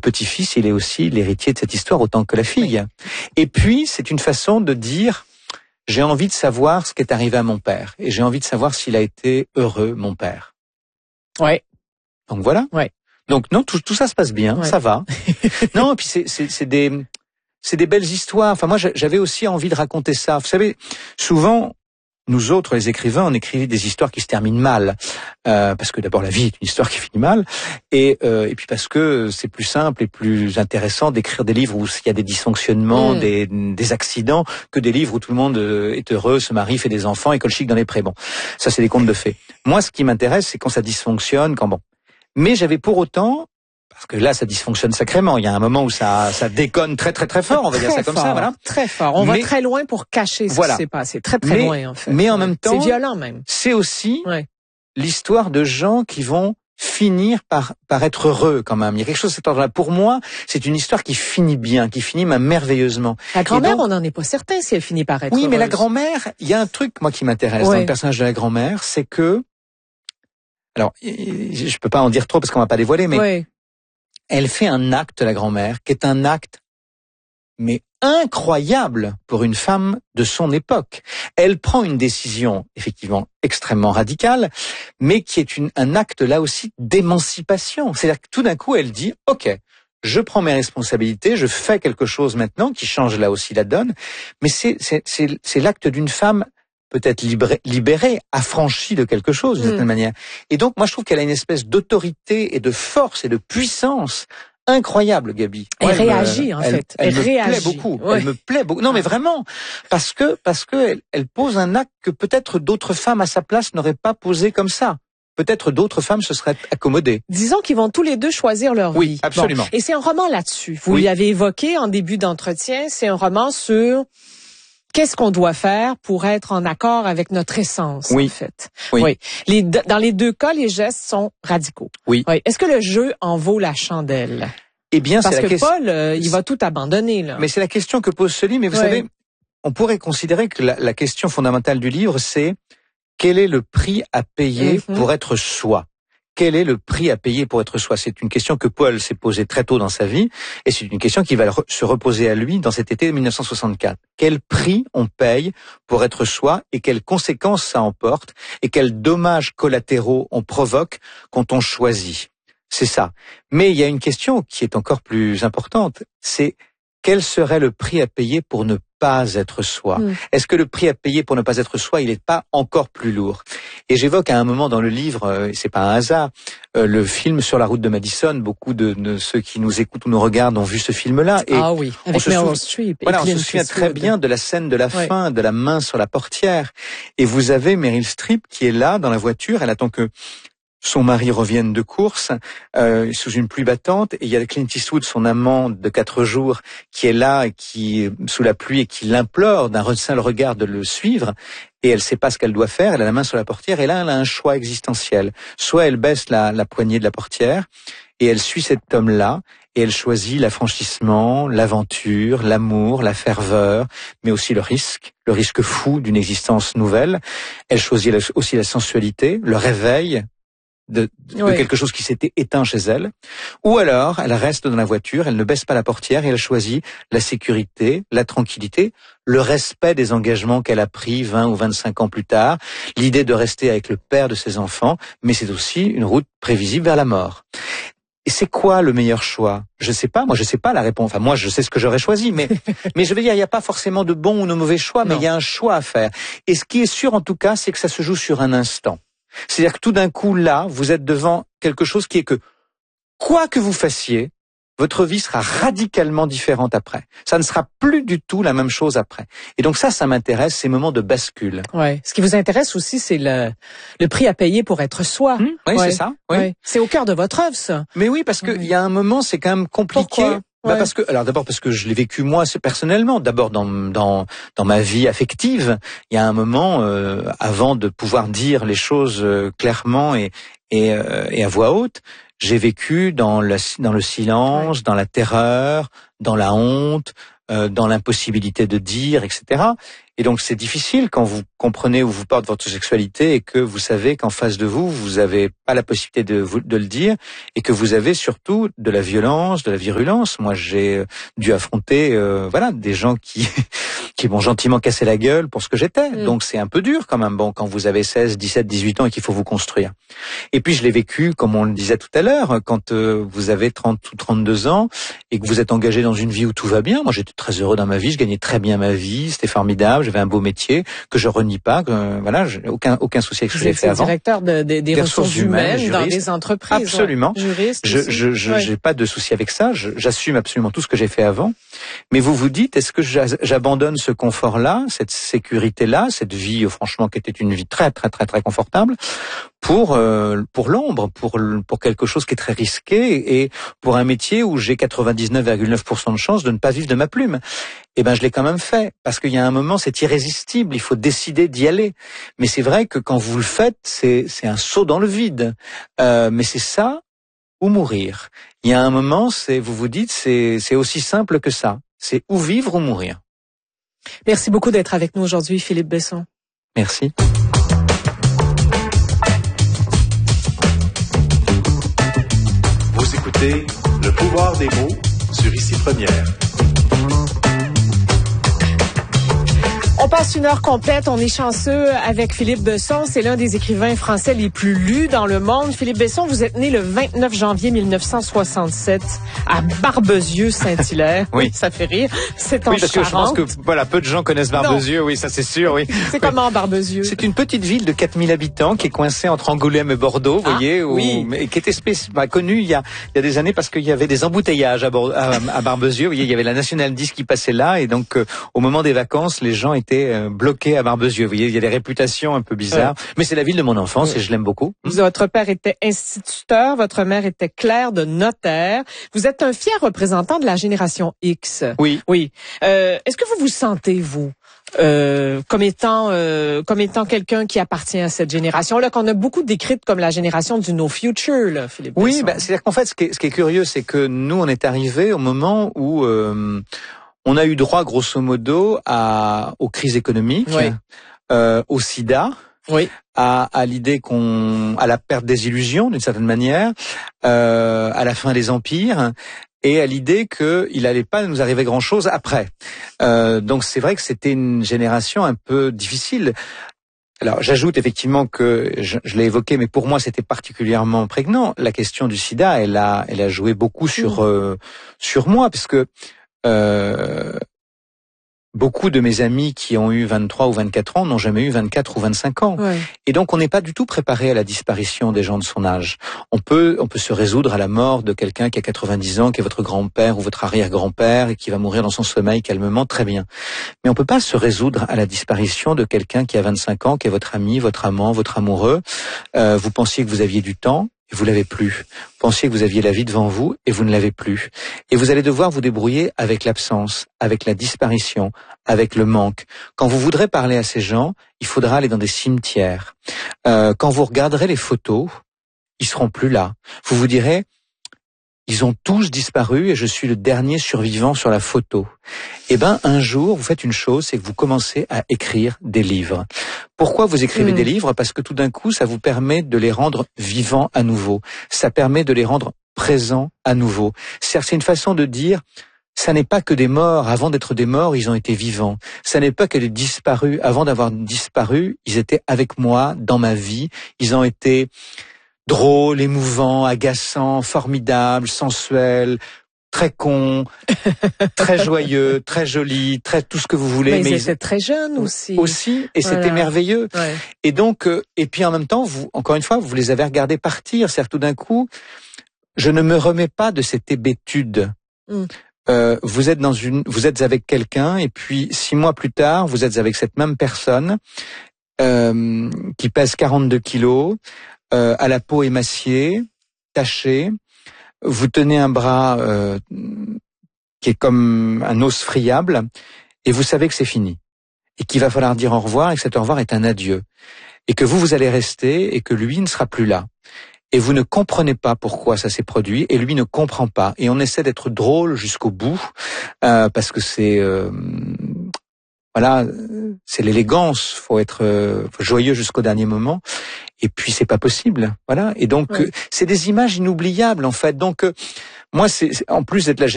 petit-fils, il est aussi l'héritier de cette histoire autant que la fille. Et puis, c'est une façon de dire, j'ai envie de savoir ce qui est arrivé à mon père. Et j'ai envie de savoir s'il a été heureux, mon père. Ouais. Donc voilà. Ouais. Donc non, tout ça se passe bien, ça va. Non, et puis c'est des belles histoires. Enfin, moi, j'avais aussi envie de raconter ça. Vous savez, souvent, nous autres, les écrivains, on écrit des histoires qui se terminent mal, parce que d'abord la vie est une histoire qui finit mal, et puis parce que c'est plus simple et plus intéressant d'écrire des livres où il y a des dysfonctionnements, des accidents, que des livres où tout le monde est heureux, se marie, fait des enfants, école chic dans les prés. Bon, ça c'est des contes de fées. Moi, ce qui m'intéresse, c'est quand ça dysfonctionne, quand bon. Mais j'avais pour autant, parce que là, ça dysfonctionne sacrément. Il y a un moment où ça déconne très très très fort. On va dire ça comme ça, voilà. Très fort. On va très loin pour cacher ce qui s'est passé. Très très loin, en fait. Mais en même temps, c'est violent même. C'est aussi l'histoire de gens qui vont finir par être heureux quand même. Il y a quelque chose de cet ordre-là. Pour moi, c'est une histoire qui finit bien, qui finit merveilleusement. La grand-mère, on n'en est pas certain si elle finit par être heureuse. Mais la grand-mère, il y a un truc moi qui m'intéresse dans le personnage de la grand-mère, c'est que, alors, je peux pas en dire trop parce qu'on va pas dévoiler, mais elle fait un acte, la grand-mère, qui est un acte, mais incroyable pour une femme de son époque. Elle prend une décision, effectivement, extrêmement radicale, mais qui est un acte, là aussi, d'émancipation. C'est-à-dire que tout d'un coup, elle dit, OK, je prends mes responsabilités, je fais quelque chose maintenant qui change là aussi la donne, mais c'est l'acte d'une femme peut-être libérée, affranchie de quelque chose, d'une certaine manière. Et donc, moi, je trouve qu'elle a une espèce d'autorité et de force et de puissance incroyable, Gabi. Elle réagit, en fait. Elle me plaît beaucoup. Elle me plaît beaucoup. Non, mais vraiment. Parce que elle pose un acte que peut-être d'autres femmes à sa place n'auraient pas posé comme ça. Peut-être d'autres femmes se seraient accommodées. Disons qu'ils vont tous les deux choisir leur vie. Oui, absolument. Bon. Et c'est un roman là-dessus. Vous l'avez évoqué en début d'entretien. C'est un roman sur qu'est-ce qu'on doit faire pour être en accord avec notre essence, en fait. Oui. Dans les deux cas, les gestes sont radicaux. Oui. Est-ce que le jeu en vaut la chandelle? Eh bien, parce que Paul, il va tout abandonner, là. Mais c'est la question que pose ce livre. Mais vous savez, on pourrait considérer que la question fondamentale du livre, c'est quel est le prix à payer pour être soi? Quel est le prix à payer pour être soi? C'est une question que Paul s'est posée très tôt dans sa vie, et c'est une question qui va se reposer à lui dans cet été 1964. Quel prix on paye pour être soi, et quelles conséquences ça emporte, et quels dommages collatéraux on provoque quand on choisit? C'est ça. Mais il y a une question qui est encore plus importante, c'est quel serait le prix à payer pour ne pas être soi? Est-ce que le prix à payer pour ne pas être soi, il n'est pas encore plus lourd? Et j'évoque à un moment dans le livre, c'est pas un hasard, le film Sur la route de Madison. Beaucoup de ceux qui nous écoutent ou nous regardent ont vu ce film-là. Et avec Meryl Streep. Voilà, on se souvient très bien de la scène de la fin, de la main sur la portière. Et vous avez Meryl Streep qui est là dans la voiture, elle attend que son mari revienne de course sous une pluie battante, et il y a Clint Eastwood, son amant de 4 jours, qui est là et qui sous la pluie et qui l'implore d'un seul regard de le suivre. Et elle sait pas ce qu'elle doit faire. Elle a la main sur la portière et là elle a un choix existentiel. Soit elle baisse la poignée de la portière et elle suit cet homme-là et elle choisit l'affranchissement, l'aventure, l'amour, la ferveur, mais aussi le risque fou d'une existence nouvelle. Elle choisit aussi la sensualité, le réveil de quelque chose qui s'était éteint chez elle, ou alors elle reste dans la voiture, elle ne baisse pas la portière et elle choisit la sécurité, la tranquillité, le respect des engagements qu'elle a pris 20 ou 25 ans plus tard, l'idée de rester avec le père de ses enfants, mais c'est aussi une route prévisible vers la mort. Et c'est quoi le meilleur choix? Je sais pas, moi je sais pas la réponse. Enfin moi je sais ce que j'aurais choisi, mais je veux dire il n'y a pas forcément de bon ou de mauvais choix, mais il y a un choix à faire. Et ce qui est sûr en tout cas, c'est que ça se joue sur un instant. C'est-à-dire que tout d'un coup, là, vous êtes devant quelque chose qui est que, quoi que vous fassiez, votre vie sera radicalement différente après. Ça ne sera plus du tout la même chose après. Et donc ça m'intéresse, ces moments de bascule. Ouais. Ce qui vous intéresse aussi, c'est le prix à payer pour être soi. Oui, c'est ça. Oui. C'est au cœur de votre œuvre, ça. Mais oui, parce que il y a un moment, c'est quand même compliqué. Pourquoi? D'abord parce que je l'ai vécu moi personnellement. D'abord dans ma vie affective, il y a un moment avant de pouvoir dire les choses clairement et à voix haute, j'ai vécu dans le silence, dans la terreur, dans la honte, dans l'impossibilité de dire, etc. Et donc c'est difficile quand vous comprenez où vous porte votre sexualité et que vous savez qu'en face de vous, vous avez pas la possibilité de le dire et que vous avez surtout de la violence, de la virulence. Moi, j'ai dû affronter des gens qui m'ont gentiment cassé la gueule pour ce que j'étais. Donc c'est un peu dur quand même. Bon, quand vous avez 16, 17, 18 ans et qu'il faut vous construire. Et puis je l'ai vécu, comme on le disait tout à l'heure, quand vous avez 30 ou 32 ans et que vous êtes engagé dans une vie où tout va bien. Moi, j'étais très heureux dans ma vie, je gagnais très bien ma vie, c'était formidable, j'avais un beau métier que je renie pas, j'ai aucun souci avec ce que j'ai fait avant. Directeur des ressources humaines dans des entreprises. Absolument. Ouais. Juriste. J'ai pas de souci avec ça, j'assume absolument tout ce que j'ai fait avant. Mais vous vous dites, est-ce que j'abandonne ce confort-là, cette sécurité-là, cette vie, franchement, qui était une vie très, très, très, très confortable, pour l'ombre, pour quelque chose qui est très risqué et pour un métier où j'ai 99,9% de chance de ne pas vivre de ma plume. Eh ben, je l'ai quand même fait parce qu'il y a un moment, c'est irrésistible. Il faut décider d'y aller. Mais c'est vrai que quand vous le faites, c'est un saut dans le vide. Mais c'est ça ou mourir. Il y a un moment, vous vous dites, c'est aussi simple que ça. C'est ou vivre ou mourir. Merci beaucoup d'être avec nous aujourd'hui, Philippe Besson. Merci. Vous écoutez Le pouvoir des mots sur Ici Première. On passe une heure complète, on est chanceux avec Philippe Besson. C'est l'un des écrivains français les plus lus dans le monde. Philippe Besson, vous êtes né le 29 janvier 1967 à Barbezieux-Saint-Hilaire. Oui. Ça fait rire. C'est en parce que je pense Charente. que peu de gens connaissent Barbezieux, oui, ça c'est sûr, oui. C'est comment Barbezieux? C'est une petite ville de 4000 habitants qui est coincée entre Angoulême et Bordeaux, vous voyez, mais qui était connue il y a des années parce qu'il y avait des embouteillages à Barbezieux. Vous voyez, il y avait la National 10 qui passait là et donc au moment des vacances, les gens étaient bloqué à Barbezieux. Vous voyez, il y a des réputations un peu bizarres, mais c'est la ville de mon enfance et je l'aime beaucoup. Votre père était instituteur, votre mère était clerc de notaire. Vous êtes un fier représentant de la génération X. Oui. Oui. Est-ce que vous vous sentez, vous, comme étant quelqu'un qui appartient à cette génération-là, qu'on a beaucoup décrite comme la génération du no future, là, Philippe Besson? Oui, c'est-à-dire qu'en fait, ce qui est curieux, c'est que nous, on est arrivés au moment où on a eu droit, grosso modo, aux crises économiques, au sida, à l'idée à la perte des illusions, d'une certaine manière, à la fin des empires, et à l'idée qu'il n'allait pas nous arriver grand-chose après. Donc c'est vrai que c'était une génération un peu difficile. Alors, j'ajoute effectivement que je l'ai évoqué, mais pour moi, c'était particulièrement prégnant. La question du sida, elle a joué beaucoup sur moi, parce que beaucoup de mes amis qui ont eu 23 ou 24 ans n'ont jamais eu 24 ou 25 ans. Ouais. Et donc, on n'est pas du tout préparé à la disparition des gens de son âge. On peut se résoudre à la mort de quelqu'un qui a 90 ans, qui est votre grand-père ou votre arrière-grand-père et qui va mourir dans son sommeil calmement, très bien. Mais on peut pas se résoudre à la disparition de quelqu'un qui a 25 ans, qui est votre ami, votre amant, votre amoureux. Vous pensiez que vous aviez du temps. Et vous l'avez plus. Vous pensiez que vous aviez la vie devant vous et vous ne l'avez plus. Et vous allez devoir vous débrouiller avec l'absence, avec la disparition, avec le manque. Quand vous voudrez parler à ces gens, il faudra aller dans des cimetières. Quand vous regarderez les photos, ils seront plus là. Vous vous direz, ils ont tous disparu et je suis le dernier survivant sur la photo. Eh ben, un jour, vous faites une chose, c'est que vous commencez à écrire des livres. Pourquoi vous écrivez des livres? Parce que tout d'un coup, ça vous permet de les rendre vivants à nouveau. Ça permet de les rendre présents à nouveau. C'est une façon de dire, ça n'est pas que des morts. Avant d'être des morts, ils ont été vivants. Ça n'est pas que des disparus. Avant d'avoir disparu, ils étaient avec moi, dans ma vie. Ils ont été drôles, émouvants, agaçants, formidables, sensuels, très cons, très joyeux, très jolis, très tout ce que vous voulez. Mais ils étaient très jeunes aussi. Et c'était merveilleux. Ouais. Et donc, et puis en même temps, vous, encore une fois, vous les avez regardés partir. C'est-à-dire tout d'un coup, je ne me remets pas de cette hébétude. Vous êtes avec quelqu'un et puis 6 mois plus tard, vous êtes avec cette même personne qui pèse 42 kilos, à la peau émaciée, tachée. Vous tenez un bras qui est comme un os friable et vous savez que c'est fini et qu'il va falloir dire au revoir et que cet au revoir est un adieu et que vous allez rester et que lui ne sera plus là. Et vous ne comprenez pas pourquoi ça s'est produit et lui ne comprend pas. Et on essaie d'être drôle jusqu'au bout parce que c'est voilà, c'est l'élégance, faut être joyeux jusqu'au dernier moment. Et puis c'est pas possible, voilà. Et donc c'est des images inoubliables en fait. Donc moi, c'est en plus d'être la